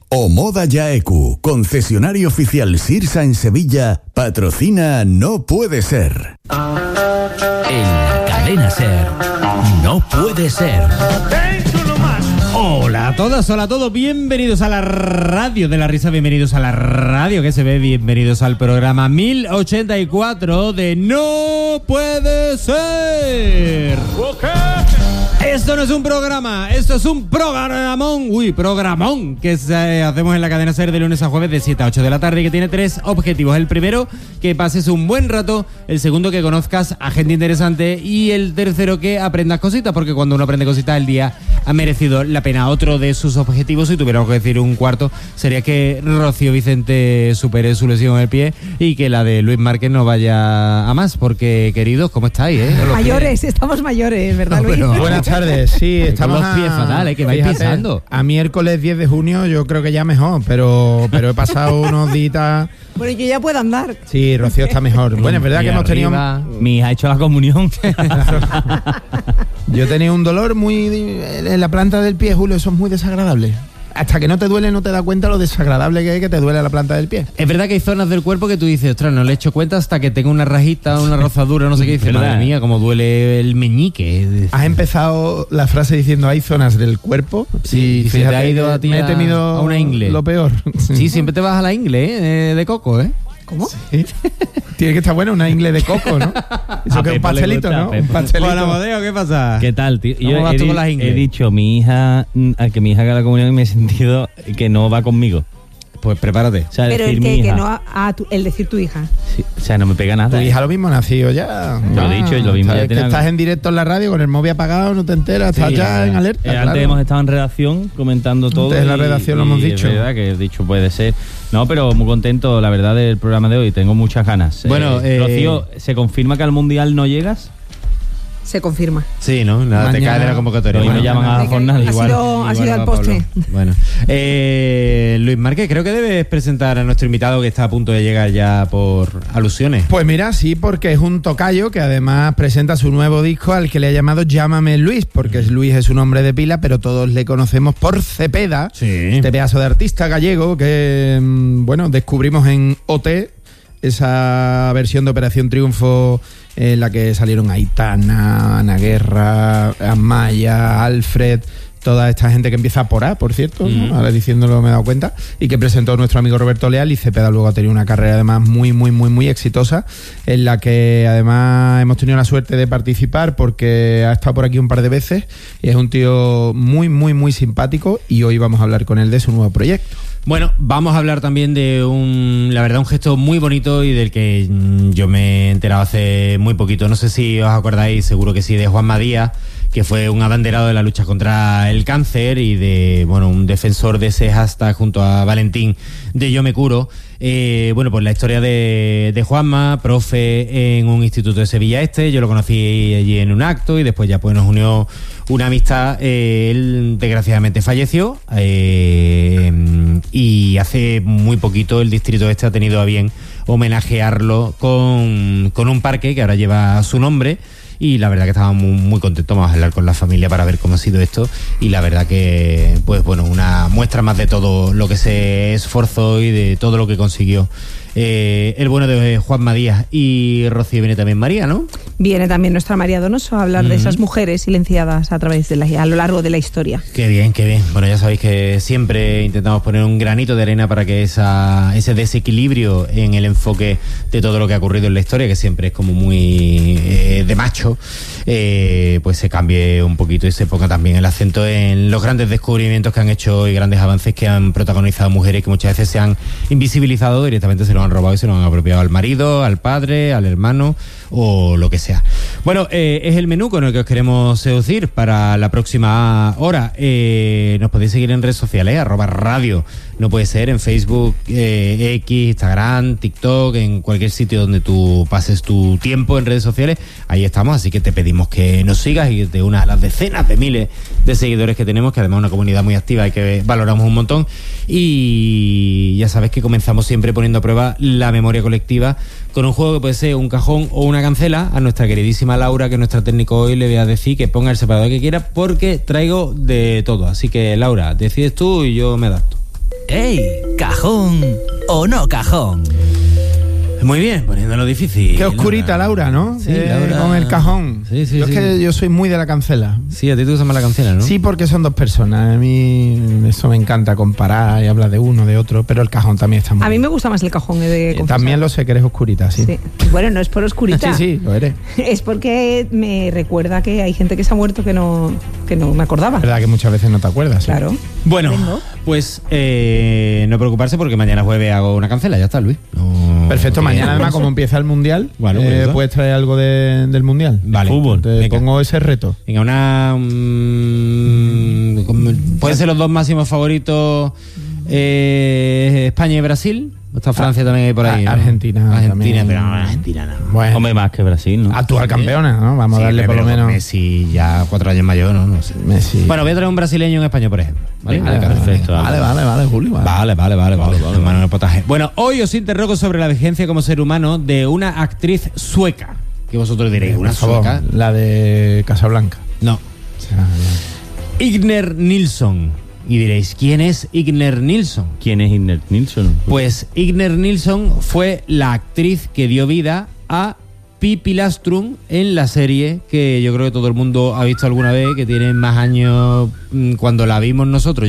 Omoda Yaeku, concesionario oficial Sirsa en Sevilla, patrocina No Puede Ser. En la cadena SER, No Puede Ser. Hola a todas, hola a todos, bienvenidos a la radio de la risa, bienvenidos a la radio que se ve, bienvenidos al programa 1084 de No Puede Ser. Esto no es un programa, esto es un programón que hacemos en la cadena SER de lunes a jueves de 7 a 8 de la tarde y que tiene 3 objetivos. El primero, que pases un buen rato. El segundo, que conozcas a gente interesante. Y el tercero, que aprendas cositas, porque cuando uno aprende cositas el día ha merecido la pena. Otro de sus objetivos, si tuviéramos que decir un cuarto, sería que Rocío Vicente supere su lesión en el pie y que la de Luis Márquez no vaya a más, porque, queridos, ¿cómo estáis? Mayores, estamos mayores, ¿verdad, Luis? Bueno, buenas tardes, sí, estamos con los pies fatales, que vais pisando. A miércoles 10 de junio yo creo que ya mejor, pero he pasado unos días. Bueno, yo ya puedo andar. Sí, Rocío está mejor. Bueno, es verdad que hemos tenido... Mi hija ha hecho la comunión. Yo he tenido un dolor muy en la planta del pie, Julio, eso es muy desagradable. Hasta que no te duele no te das cuenta lo desagradable que es que te duele la planta del pie. Es verdad que hay zonas del cuerpo que tú dices, ostras, no le he hecho cuenta hasta que tengo una rajita, una rozadura, no sé qué. Dices, madre mía, cómo duele el meñique. Has empezado la frase diciendo, hay zonas del cuerpo. Sí, y se te ha ido a ti me he temido a una ingle. Lo peor. Sí, siempre te vas a la ingle, de coco, ¿eh? ¿Cómo? Sí. Tiene que estar bueno una ingle de coco, ¿no? Eso que es un pastelito, ¿no? Un pastelito. Hola, Amadeo, ¿qué pasa? ¿Qué tal, tío? ¿Cómo vas tú con las ingles? He dicho mi hija, a que mi hija haga la comunión y me he sentido que no va conmigo. Pues prepárate. O sea, Pero decir el mi que hija. no el decir tu hija. Sí, o sea, no me pega nada. Tu hija lo mismo nació ya. Te lo he dicho, lo mismo. Sabes que estás en directo en la radio con el móvil apagado, no te enteras, estás ya en alerta. Antes claro. hemos estado en redacción comentando todo. Antes en la redacción lo hemos dicho. Es verdad que he dicho puede ser. No, pero muy contento, la verdad, del programa de hoy. Tengo muchas ganas. Bueno, Rocío, ¿se confirma que al Mundial no llegas? Se confirma. Sí, ¿no? Nada, te cae de la convocatoria. Hoy me llaman a la jornada. Ha sido al postre. Bueno, Luis Márquez, creo que debes presentar a nuestro invitado que está a punto de llegar ya por alusiones. Pues mira, sí, porque es un tocayo que además presenta su nuevo disco al que le ha llamado Llámame Luis, porque Luis es su nombre de pila, pero todos le conocemos por Cepeda, este pedazo de artista gallego que, bueno, descubrimos en OT, esa versión de Operación Triunfo en la que salieron Aitana, Ana Guerra, Amaya, Alfred, toda esta gente que empieza por A, por cierto, ¿no? Ahora diciéndolo me he dado cuenta, y que presentó nuestro amigo Roberto Leal. Y Cepeda luego ha tenido una carrera además muy exitosa, en la que además hemos tenido la suerte de participar porque ha estado por aquí un par de veces y es un tío muy simpático, y hoy vamos a hablar con él de su nuevo proyecto. Bueno, vamos a hablar también de un gesto muy bonito y del que yo me he enterado hace muy poquito. No sé si os acordáis, seguro que sí, de Juanma Díaz, que fue un abanderado de la lucha contra el cáncer y de, bueno, un defensor de ese hashtag junto a Valentín de Yo Me Curo. Bueno, pues la historia de Juanma, profe en un instituto de Sevilla Este. Yo lo conocí allí en un acto y después ya pues nos unió una amistad. Él desgraciadamente falleció y hace muy poquito el distrito este ha tenido a bien homenajearlo con un parque que ahora lleva su nombre. Y la verdad que estábamos muy contentos. Vamos a hablar con la familia para ver cómo ha sido esto. Y la verdad que, pues bueno, una muestra más de todo lo que se esforzó y de todo lo que consiguió el bueno de Juanma Díaz. Y Rocío, viene también María, ¿no? Viene también nuestra María Donoso a hablar de esas mujeres silenciadas a lo largo de la historia. Qué bien, qué bien. Bueno, ya sabéis que siempre intentamos poner un granito de arena para que ese desequilibrio en el enfoque de todo lo que ha ocurrido en la historia, que siempre es como muy de macho, pues se cambie un poquito y se ponga también el acento en los grandes descubrimientos que han hecho y grandes avances que han protagonizado mujeres que muchas veces se han invisibilizado, directamente se lo han robado y se lo han apropiado al marido, al padre, al hermano o lo que sea. Bueno, es el menú con el que os queremos seducir para la próxima hora. Nos podéis seguir en redes sociales, @radio. No puede ser en Facebook, X, Instagram, TikTok, en cualquier sitio donde tú pases tu tiempo en redes sociales. Ahí estamos, así que te pedimos que nos sigas y que te unas a las decenas de miles de seguidores que tenemos, que además es una comunidad muy activa y que valoramos un montón. Y ya sabes que comenzamos siempre poniendo a prueba la memoria colectiva con un juego que puede ser un cajón o una cancela. A nuestra queridísima Laura, que es nuestra técnico hoy, le voy a decir que ponga el separador que quiera porque traigo de todo. Así que Laura, decides tú y yo me adapto. ¡Ey! ¿Cajón o no cajón? Muy bien, poniéndolo difícil. Qué oscurita, Laura, ¿no? Sí, Laura. Con el cajón. Sí, Yo es que yo soy muy de la cancela. Sí, a ti te gusta más la cancela, ¿no? Sí, porque son dos personas. A mí eso me encanta comparar y hablar de uno, de otro, pero el cajón también está muy A mí bien. me gusta más el cajón, he de confesar. También lo sé que eres oscurita, sí. Sí. Bueno, no es por oscurita. Sí, lo eres. Es porque me recuerda que hay gente que se ha muerto que no me acordaba. Es verdad que muchas veces no te acuerdas. ¿sí? Claro. Bueno, Vengo. pues no preocuparse porque mañana jueves hago una cancela, ya está, Luis. No, Perfecto, porque- mañana además como empieza el Mundial, Bueno, pues eso. puedes traer algo del Mundial. Vale. Fútbol. Te Venga. pongo ese reto. Venga, pueden ser los dos máximos favoritos, España y Brasil. Está Francia también hay por ahí, ¿no? Argentina Argentina, también. pero no, Argentina no. Bueno, Hombre, más que Brasil, ¿no? actual campeona, ¿no? Vamos Sí, a darle por lo pero menos. Messi ya 4 años mayor, ¿no? No sé. Messi. Bueno, voy a traer un brasileño y un español, por ejemplo. ¿Vale? Vale, perfecto, Vale, Julio. Vale. Manuel Potaje. Bueno, hoy os interrogo sobre la vigencia como ser humano de una actriz sueca. Que vosotros diréis, ¿una Por favor, sueca? la de Casablanca. No. O sea, Igner Nilsson. Y diréis, ¿quién es Igner Nilsson? ¿Quién es Igner Nilsson? Pues Igner Nilsson fue la actriz que dio vida a Pippi Lastrum en la serie que yo creo que todo el mundo ha visto alguna vez, que tiene más años cuando la vimos nosotros.